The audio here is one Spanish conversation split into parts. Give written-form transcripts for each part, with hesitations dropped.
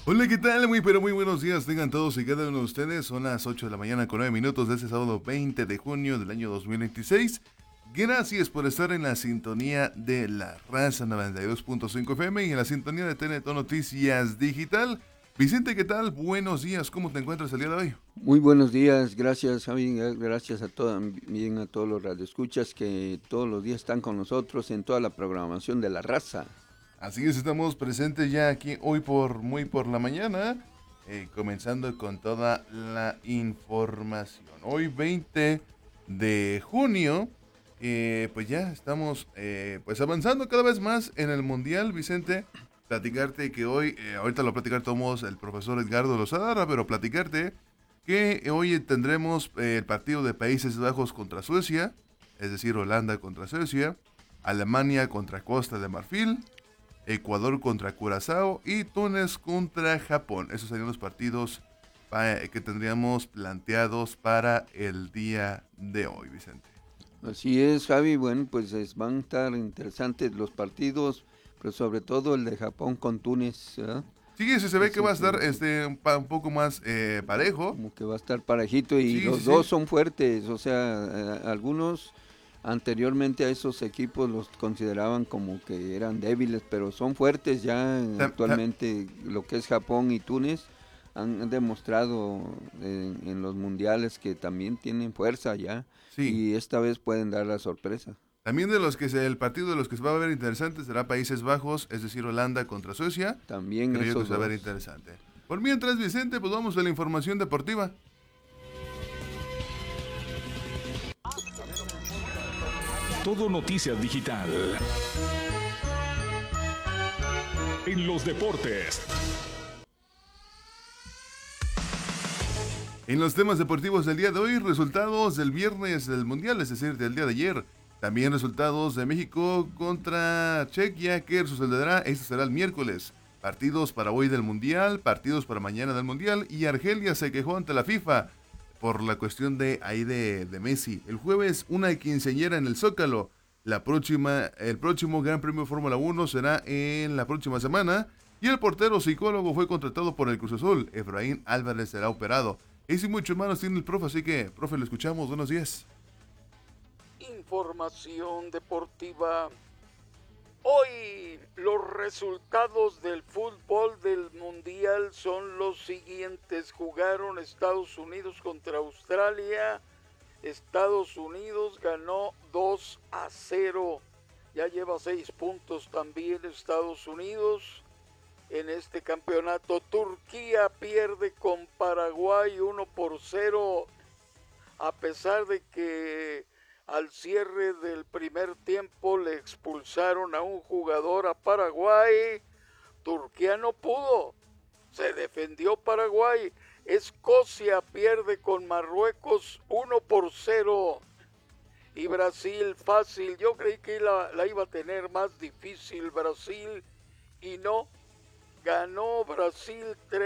Hola, ¿qué tal? Muy, pero muy buenos días. Tengan todos y cada uno de ustedes. Son las 8 de la mañana con 9 minutos de este sábado 20 de junio del año 2026. Gracias por estar en la sintonía de la Raza 92.5 FM y en la sintonía de TNT Noticias Digital. Vicente, ¿qué tal? Buenos días. ¿Cómo te encuentras el día de hoy? Muy buenos días, gracias Javi, gracias bien a todos los radioescuchas que todos los días están con nosotros en toda la programación de la raza. Así es, estamos presentes ya aquí hoy muy por la mañana, comenzando con toda la información. Hoy 20 de junio, pues ya estamos pues avanzando cada vez más en el Mundial, Vicente. Platicarte que hoy, ahorita lo platicar tomamos el profesor Edgardo Lozada, pero platicarte que hoy tendremos el partido de Países Bajos contra Suecia, es decir, Holanda contra Suecia, Alemania contra Costa de Marfil, Ecuador contra Curazao y Túnez contra Japón. Esos serían los partidos que tendríamos planteados para el día de hoy, Vicente. Así es, Javi, bueno, pues van a estar interesantes los partidos, pero sobre todo el de Japón con Túnez, ¿verdad? Sí, sí se ve que Ese va a es estar un poco más parejo. como que va a estar parejito y Sí, sí, los sí. dos son fuertes, o sea, algunos anteriormente a esos equipos los consideraban como que eran débiles, pero son fuertes ya Ta- ta- actualmente lo que es Japón y Túnez han demostrado en los mundiales que también tienen fuerza ya sí. y esta vez pueden dar la sorpresa. También el partido de los que se va a ver interesante será Países Bajos, es decir, Holanda contra Suecia. También Creo yo que esos se va a ver dos. interesante. Por mientras, Vicente, pues vamos a la información deportiva. Todo Noticias Digital. En los deportes. En los temas deportivos del día de hoy, resultados del viernes del Mundial, es decir, del día de ayer. También resultados de México contra Chequia, que sucederá, esto será el miércoles. Partidos para hoy del Mundial, partidos para mañana del Mundial, y Argelia se quejó ante la FIFA por la cuestión de ahí de Messi. El jueves, una quinceañera en el Zócalo. El próximo Gran Premio Fórmula 1 será en la próxima semana. Y el portero psicólogo fue contratado por el Cruz Azul. Efraín Álvarez será operado. Ese y mucho más tiene el profe, así que, profe, lo escuchamos. Buenos días. Información deportiva. Hoy los resultados del fútbol del Mundial son los siguientes. Jugaron Estados Unidos contra Australia. Estados Unidos ganó 2-0. Ya lleva 6 puntos también Estados Unidos. En este campeonato Turquía pierde con Paraguay 1-0. A pesar de que al cierre del primer tiempo le expulsaron a un jugador a Paraguay, Turquía no pudo. Se defendió Paraguay. Escocia pierde con Marruecos 1-0. Y Brasil fácil. Yo creí que la iba a tener más difícil Brasil y no. Ganó Brasil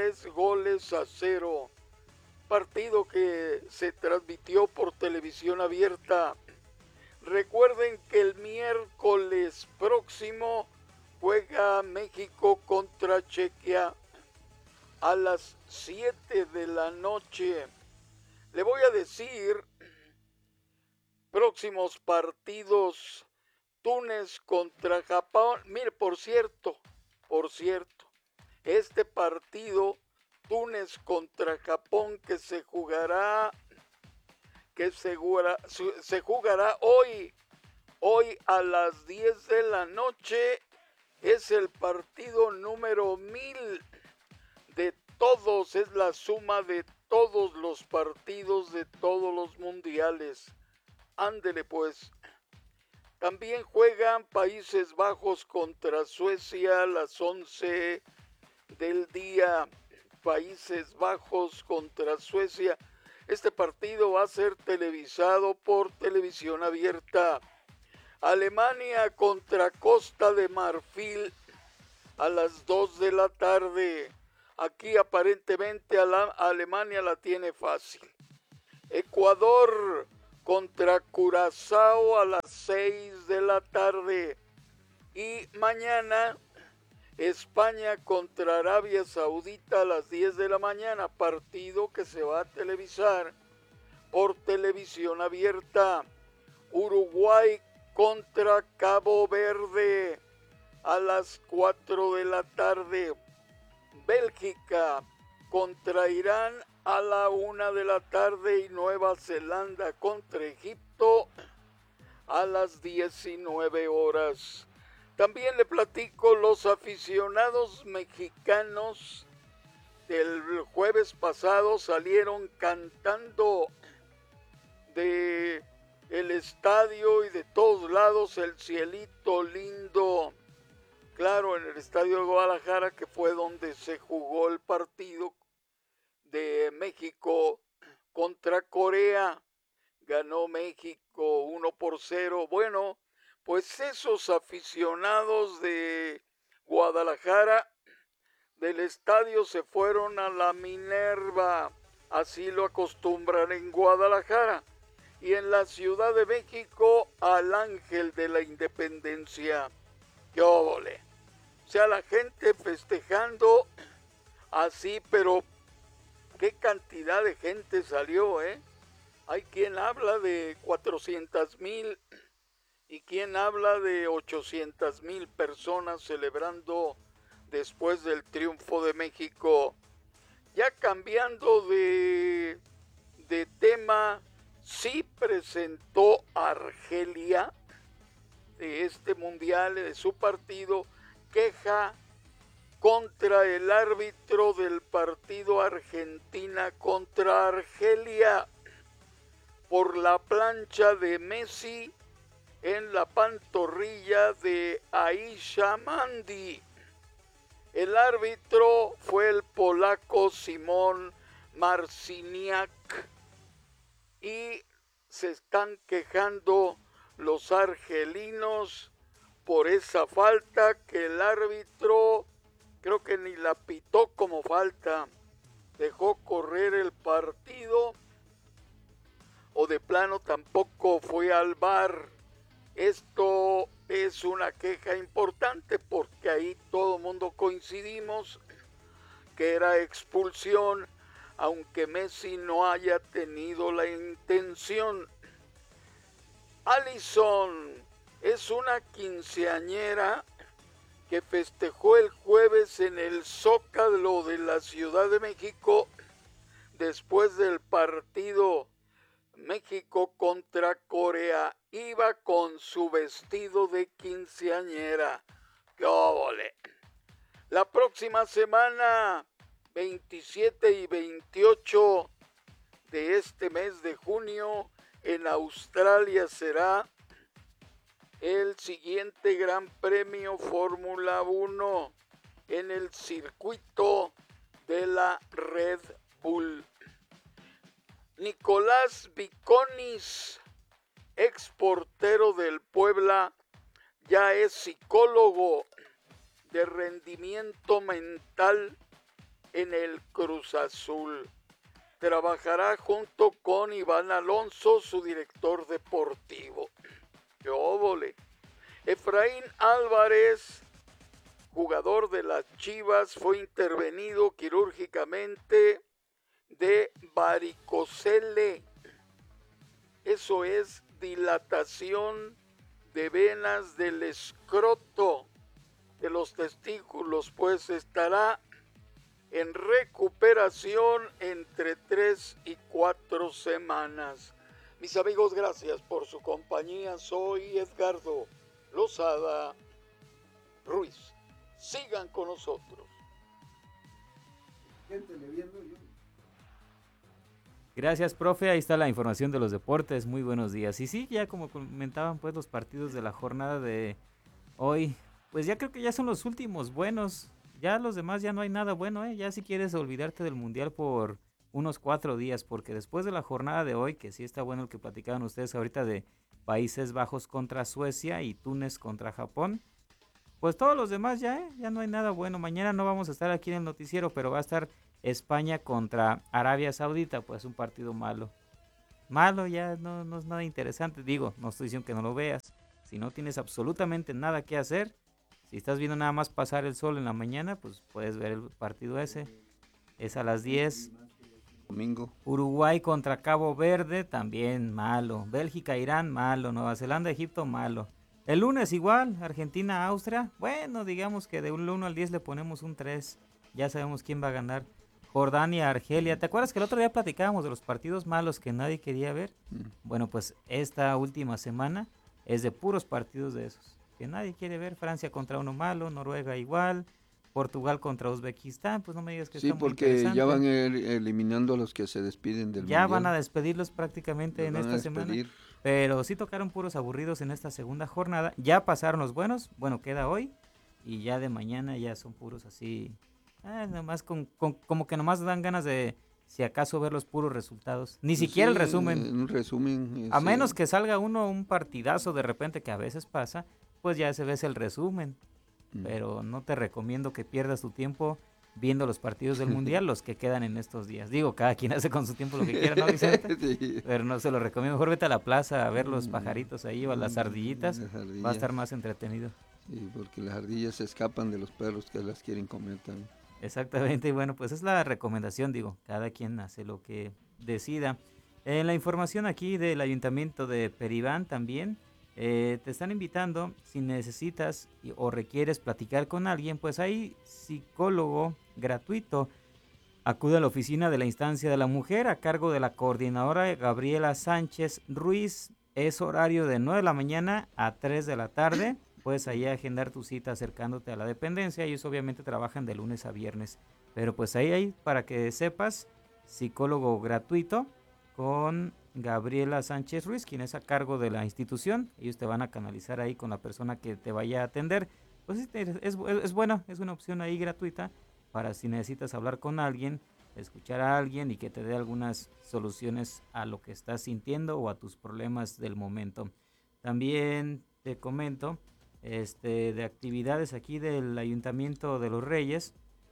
3-0. Partido que se transmitió por televisión abierta. Recuerden que el miércoles próximo juega México contra Chequia a las 7 de la noche. Le voy a decir próximos partidos. Túnez contra Japón. Mire, por cierto, este partido Túnez contra Japón que se jugará hoy a las 10 de la noche. Es el partido número 1000 de todos, es la suma de todos los partidos de todos los mundiales. Ándele pues. También juegan Países Bajos contra Suecia a las 11 del día. Países Bajos contra Suecia. Este partido va a ser televisado por televisión abierta. Alemania contra Costa de Marfil a las 2 de la tarde. Aquí aparentemente Alemania la tiene fácil. Ecuador contra Curazao a las 6 de la tarde. Y mañana España contra Arabia Saudita a las 10 de la mañana, partido que se va a televisar por televisión abierta. Uruguay contra Cabo Verde a las 4 de la tarde. Bélgica contra Irán a la 1 de la tarde y Nueva Zelanda contra Egipto a las 19 horas. También le platico, los aficionados mexicanos del jueves pasado salieron cantando de el estadio y de todos lados el cielito lindo. Claro, en el estadio de Guadalajara, que fue donde se jugó el partido de México contra Corea. Ganó México 1-0. Bueno, pues esos aficionados de Guadalajara del estadio se fueron a la Minerva. Así lo acostumbran en Guadalajara. Y en la Ciudad de México al Ángel de la Independencia. ¡Qué óvole! O sea, la gente festejando así, pero qué cantidad de gente salió, ¿eh? Hay quien habla de 400,000 y quien habla de 800,000 personas celebrando después del triunfo de México. Ya cambiando de tema, sí presentó Argelia de este mundial, de su partido, queja contra el árbitro del partido Argentina contra Argelia por la plancha de Messi en la pantorrilla de Aisha Mandi. El árbitro fue el polaco Simon Marciniak y se están quejando los argelinos por esa falta que el árbitro creo que ni la pitó como falta, dejó correr el partido o de plano tampoco fue al VAR. Esto es una queja importante porque ahí todo mundo coincidimos que era expulsión, aunque Messi no haya tenido la intención. Alison es una quinceañera que festejó el jueves en el Zócalo de la Ciudad de México después del partido México contra Corea. Iba con su vestido de quinceañera. ¡Qué óvole! La próxima semana, 27 y 28 de este mes de junio, en Australia será el siguiente Gran Premio Fórmula 1 en el circuito de la Red Bull. Nicolás Viconis, ex portero del Puebla, ya es psicólogo de rendimiento mental en el Cruz Azul. Trabajará junto con Iván Alonso, su director deportivo. ¡Qué óvole! Efraín Álvarez, jugador de las Chivas, fue intervenido quirúrgicamente de varicocele. Eso es dilatación de venas del escroto, de los testículos, pues estará en recuperación entre 3 y 4 semanas. Mis amigos, gracias por su compañía. Soy Edgardo Lozada Ruiz. Sigan con nosotros. Gracias, profe. Ahí está la información de los deportes. Muy buenos días. Y sí, ya como comentaban pues los partidos de la jornada de hoy, pues ya creo que ya son los últimos buenos. Ya los demás ya no hay nada bueno, ¿eh? Ya si quieres olvidarte del mundial por unos 4 días, porque después de la jornada de hoy, que sí está bueno el que platicaban ustedes ahorita de Países Bajos contra Suecia y Túnez contra Japón, pues todos los demás ya no hay nada bueno. Mañana no vamos a estar aquí en el noticiero, pero va a estar España contra Arabia Saudita, pues un partido malo. Malo, ya no es nada interesante. Digo, no estoy diciendo que no lo veas. Si no tienes absolutamente nada que hacer, Si estás viendo nada más pasar el sol en la mañana, pues puedes ver el partido ese. Es a las 10. Domingo. Uruguay contra Cabo Verde, también malo. Bélgica, Irán, malo. Nueva Zelanda, Egipto, malo. El lunes igual, Argentina, Austria. Bueno, digamos que de un 1 al 10 le ponemos un 3. Ya sabemos quién va a ganar. Jordania, Argelia. ¿Te acuerdas que el otro día platicábamos de los partidos malos que nadie quería ver? Bueno, pues esta última semana es de puros partidos de esos que nadie quiere ver. Francia contra uno malo, Noruega igual, Portugal contra Uzbekistán, pues no me digas que Sí, está muy porque interesante. ya van eliminando a los que se despiden del Ya mundial. van a despedirlos prácticamente Los en van a esta semana. despedir. Pero sí tocaron puros aburridos en esta segunda jornada. Ya pasaron los buenos, bueno, queda hoy. Y ya de mañana ya son puros así. Nomás como que nomás dan ganas de, si acaso, ver los puros resultados. Ni Pues siquiera el sí, resumen. Un resumen. A menos que salga un partidazo de repente, que a veces pasa, pues ya se ves el resumen. Pero no te recomiendo que pierdas tu tiempo viendo los partidos del Mundial, los que quedan en estos días. Digo, cada quien hace con su tiempo lo que quiera, ¿no, Vicente? Sí. Pero no se lo recomiendo. Mejor vete a la plaza a ver los pajaritos ahí o a las ardillitas. Las ardillas. Va a estar más entretenido. Sí, porque las ardillas se escapan de los perros que las quieren comer también. Exactamente, y bueno, pues es la recomendación, digo, cada quien hace lo que decida. La información aquí del Ayuntamiento de Peribán también, te están invitando, si necesitas o requieres platicar con alguien, pues hay psicólogo gratuito. Acude a la oficina de la Instancia de la Mujer a cargo de la coordinadora Gabriela Sánchez Ruiz. Es horario de 9 de la mañana a 3 de la tarde. Puedes ahí agendar tu cita acercándote a la dependencia. Ellos obviamente trabajan de lunes a viernes. Pero pues ahí hay, para que sepas, psicólogo gratuito con Gabriela Sánchez Ruiz, quien es a cargo de la institución. Ellos te van a canalizar ahí con la persona que te vaya a atender. Pues es buena, es una opción ahí gratuita para si necesitas hablar con alguien, escuchar a alguien y que te dé algunas soluciones a lo que estás sintiendo o a tus problemas del momento. También te comento de actividades aquí del Ayuntamiento de Los Reyes.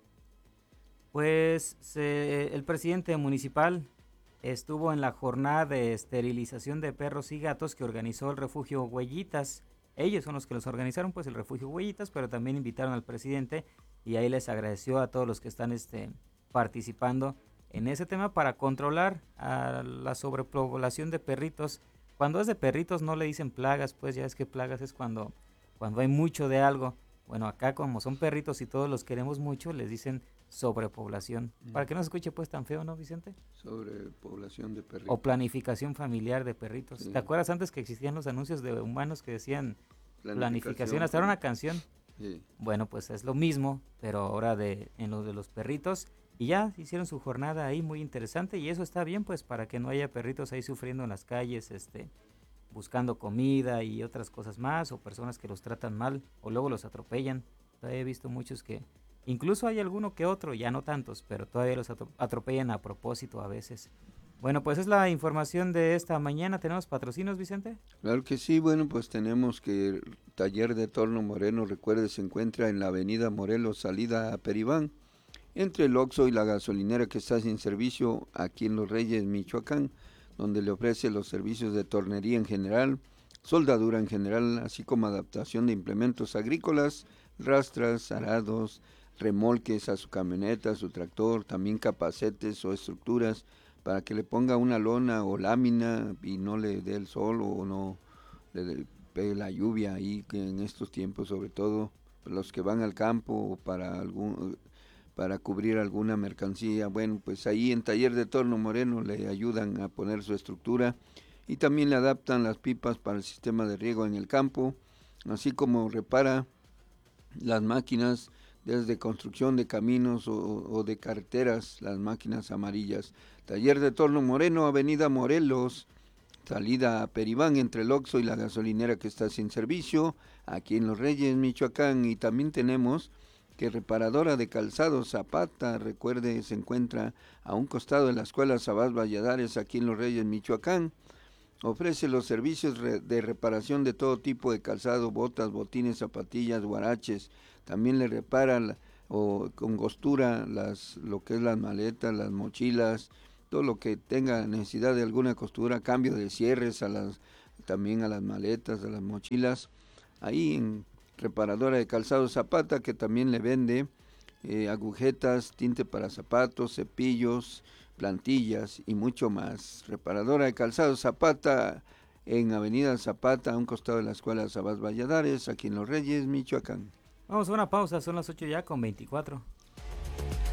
Pues el presidente municipal estuvo en la jornada de esterilización de perros y gatos que organizó el refugio Huellitas. Ellos son los que los organizaron, pues el refugio Huellitas, pero también invitaron al presidente y ahí les agradeció a todos los que están participando en ese tema para controlar a la sobrepoblación de perritos. Cuando es de perritos no le dicen plagas, pues ya es que plagas es cuando hay mucho de algo. Bueno, acá como son perritos y todos los queremos mucho, les dicen sobrepoblación. Para que no se escuche pues tan feo, ¿no, Vicente? Sobrepoblación de perritos. O planificación familiar de perritos. Sí. ¿Te acuerdas antes que existían los anuncios de humanos que decían planificación? Hasta era una canción. Sí. Bueno, pues es lo mismo, pero ahora en lo de los perritos. Y ya hicieron su jornada ahí muy interesante y eso está bien pues para que no haya perritos ahí sufriendo en las calles, buscando comida y otras cosas más, o personas que los tratan mal o luego los atropellan. Todavía he visto muchos que, incluso hay alguno que otro, ya no tantos, pero todavía los atropellan a propósito a veces. Bueno, pues es la información de esta mañana. ¿Tenemos patrocinios, Vicente? Claro que sí, bueno, pues tenemos que el taller de torno Moreno, recuerde, se encuentra en la avenida Morelos, salida a Peribán, entre el Oxxo y la gasolinera que está sin servicio aquí en Los Reyes, Michoacán, donde le ofrece los servicios de tornería en general, soldadura en general, así como adaptación de implementos agrícolas, rastras, arados, remolques a su camioneta, a su tractor, también capacetes o estructuras para que le ponga una lona o lámina y no le dé el sol o no le pegue la lluvia ahí, que en estos tiempos, sobre todo los que van al campo o para cubrir alguna mercancía. Bueno, pues ahí en Taller de Torno Moreno le ayudan a poner su estructura y también le adaptan las pipas para el sistema de riego en el campo, así como repara las máquinas desde construcción de caminos o de carreteras, las máquinas amarillas. Taller de Torno Moreno, avenida Morelos, salida a Peribán, entre el Oxxo y la gasolinera que está sin servicio, aquí en Los Reyes, Michoacán. Y también tenemos que reparadora de calzado Zapata, recuerde, se encuentra a un costado de la escuela Sabás Valladares, aquí en Los Reyes, Michoacán. Ofrece los servicios de reparación de todo tipo de calzado, botas, botines, zapatillas, guaraches. También le repara con costura lo que es las maletas, las mochilas, todo lo que tenga necesidad de alguna costura, cambio de cierres también a las maletas, a las mochilas. Ahí Reparadora de Calzado Zapata, que también le vende agujetas, tinte para zapatos, cepillos, plantillas y mucho más. Reparadora de Calzado Zapata en Avenida Zapata, a un costado de la Escuela Sabás Valladares, aquí en Los Reyes, Michoacán. Vamos a una pausa, son las 8 ya con 24.